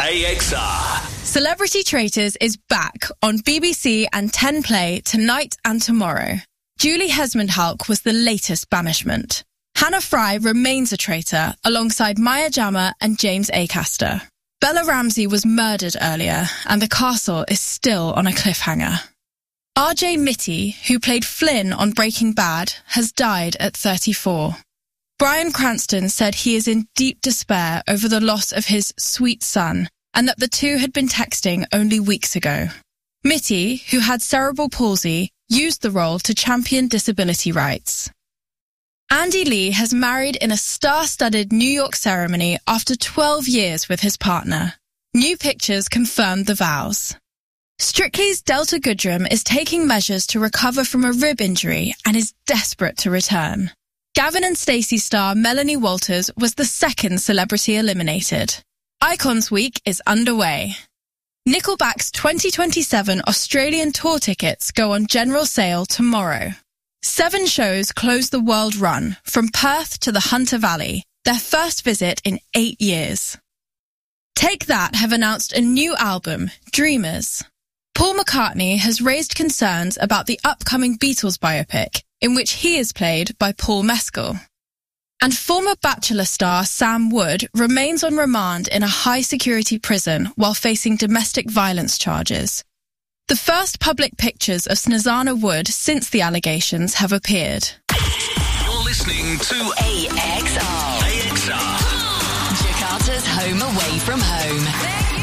AXR. Celebrity Traitors is back on BBC and 10 Play tonight and tomorrow. Julie Hesmondhalgh was the latest banishment. Hannah Fry remains a traitor alongside Maya Jama and James Acaster. Bella Ramsey was murdered earlier and the castle is still on a cliffhanger. RJ Mitty, who played Flynn on Breaking Bad, has died at 34. Bryan Cranston said he is in deep despair over the loss of his sweet son and that the two had been texting only weeks ago. Mitty, who had cerebral palsy, used the role to champion disability rights. Andy Lee has married in a star-studded New York ceremony after 12 years with his partner. New pictures confirmed the vows. Strictly's Delta Goodrem is taking measures to recover from a rib injury and is desperate to return. Gavin and Stacey star Melanie Walters was the second celebrity eliminated. Icons Week is underway. Nickelback's 2027 Australian tour tickets go on general sale tomorrow. 7 shows close the world run, from Perth to the Hunter Valley, their first visit in 8 years. Take That have announced a new album, Dreamers. Paul McCartney has raised concerns about the upcoming Beatles biopic, in which he is played by Paul Mescal. And former Bachelor star Sam Wood remains on remand in a high-security prison while facing domestic violence charges. The first public pictures of Snezana Wood since the allegations have appeared. You're listening to AXR.